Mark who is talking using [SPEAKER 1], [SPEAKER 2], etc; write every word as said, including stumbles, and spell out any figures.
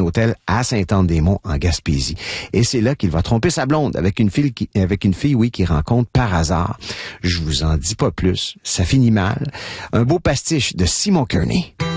[SPEAKER 1] hôtel à Sainte-Anne-des-Monts, en Gaspésie. Et c'est là qu'il va tromper sa blonde avec une fille, qui, avec une fille, oui, qu'il rencontre par hasard. Je vous en dis pas plus. Ça finit mal. Un beau pastiche de Simon Kearney.